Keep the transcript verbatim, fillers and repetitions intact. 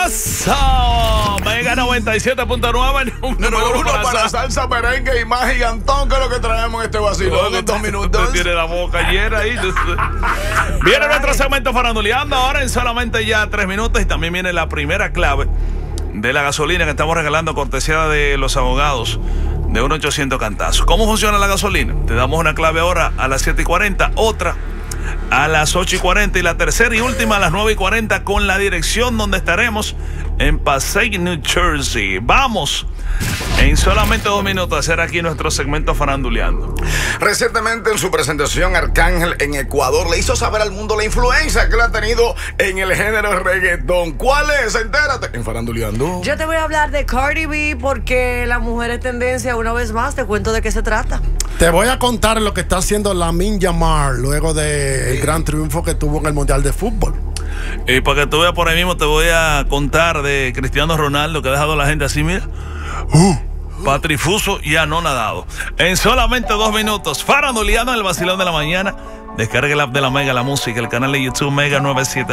Eso. Mega noventa y siete punto nueve. Número uno, uno para, para salsa, merengue y más gigantón, que es lo que traemos en este vacilón en dos minutos. Usted tiene la boca llena ahí. Viene nuestro segmento faranduleando ahora en solamente ya tres minutos. Y también viene la primera clave de la gasolina que estamos regalando, cortesía de los abogados de uno ochocientos Cantazo. ¿Cómo funciona la gasolina? Te damos una clave ahora a las siete y cuarenta, otra a las ocho y cuarenta y la tercera y última a las nueve y cuarenta con la dirección donde estaremos en Passaic, New Jersey. Vamos en solamente dos minutos a hacer aquí nuestro segmento faranduleando. Recientemente en su presentación, Arcángel en Ecuador le hizo saber al mundo la influencia que él ha tenido en el género reggaetón. ¿Cuál es? Entérate en Faranduleando. Yo te voy a hablar de Cardi B porque la mujer es tendencia una vez más. Te cuento de qué se trata. Te voy a contar lo que está haciendo Lamine Yamal luego del sí. gran triunfo que tuvo en el Mundial de Fútbol. Y para que tú veas por ahí mismo, te voy a contar de Cristiano Ronaldo, que ha dejado a la gente así, mira. Uh, patrifuso y anonadado. En solamente dos minutos, faranduleando en el vacilón de la mañana. Descarga el app de la Mega, la música, el canal de YouTube Mega noventa y siete.